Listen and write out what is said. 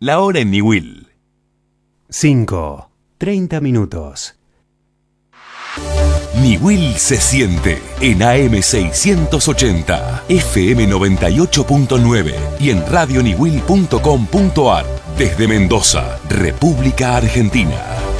La hora en Niwil. 5:30 minutos. Niwil se siente en AM 680, FM 98.9 y en radioniwil.com.ar desde Mendoza, República Argentina.